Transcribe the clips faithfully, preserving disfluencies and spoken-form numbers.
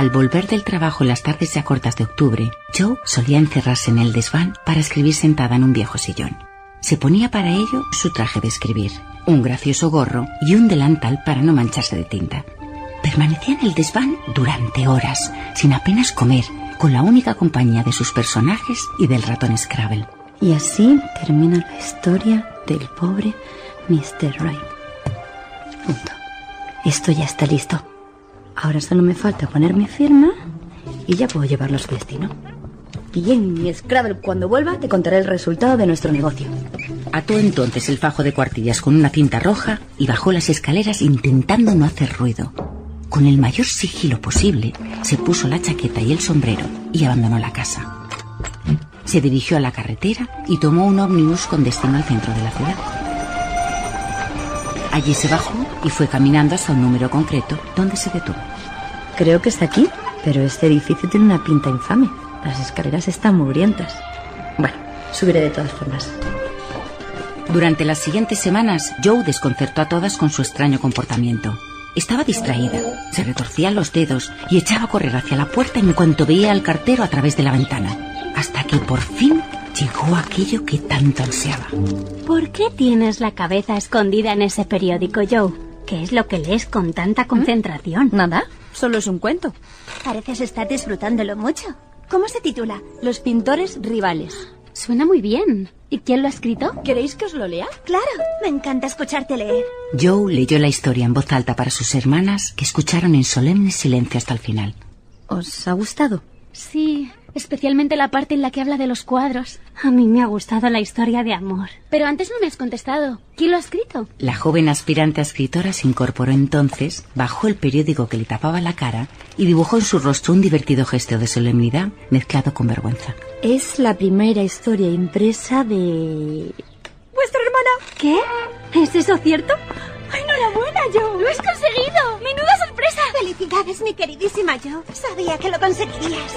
Al volver del trabajo en las tardes ya cortas de octubre, Jo solía encerrarse en el desván para escribir sentada en un viejo sillón. Se ponía para ello su traje de escribir, un gracioso gorro y un delantal para no mancharse de tinta. Permanecía en el desván durante horas, sin apenas comer, con la única compañía de sus personajes y del ratón Scrabble. Y así termina la historia del pobre mister Wright. Punto. Esto ya está listo. Ahora solo me falta poner mi firma y ya puedo llevarlo a su destino. Bien, mi Scrabble, cuando vuelva te contaré el resultado de nuestro negocio. Ató entonces el fajo de cuartillas con una cinta roja y bajó las escaleras intentando no hacer ruido. Con el mayor sigilo posible, se puso la chaqueta y el sombrero y abandonó la casa. Se dirigió a la carretera y tomó un ómnibus con destino al centro de la ciudad. Allí se bajó y fue caminando hasta un número concreto, donde se detuvo. Creo que está aquí, pero este edificio tiene una pinta infame. Las escaleras están mugrientas. Bueno, subiré de todas formas. Durante las siguientes semanas, Jo desconcertó a todas con su extraño comportamiento. Estaba distraída, se retorcía los dedos y echaba a correr hacia la puerta en cuanto veía al cartero a través de la ventana, hasta que por fin llegó aquello que tanto ansiaba. ¿Por qué tienes la cabeza escondida en ese periódico, Jo? ¿Qué es lo que lees con tanta concentración? Nada, solo es un cuento. Pareces estar disfrutándolo mucho. ¿Cómo se titula? Los pintores rivales. Suena muy bien. ¿Y quién lo ha escrito? ¿Queréis que os lo lea? Claro, me encanta escucharte leer. Jo leyó la historia en voz alta para sus hermanas, que escucharon en solemne silencio hasta el final. ¿Os ha gustado? Sí, especialmente la parte en la que habla de los cuadros. A mí me ha gustado la historia de amor. Pero antes no me has contestado. ¿Quién lo ha escrito? La joven aspirante a escritora se incorporó entonces, bajó el periódico que le tapaba la cara y dibujó en su rostro un divertido gesto de solemnidad mezclado con vergüenza. Es la primera historia impresa de... ¿Vuestra hermana? ¿Qué? ¿Es eso cierto? ¡Enhorabuena, Jo! ¡Lo has conseguido! ¡Menuda sorpresa! ¡Felicidades, mi queridísima Jo! Sabía que lo conseguirías.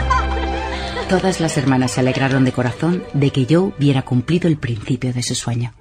Todas las hermanas se alegraron de corazón de que Jo hubiera cumplido el principio de su sueño.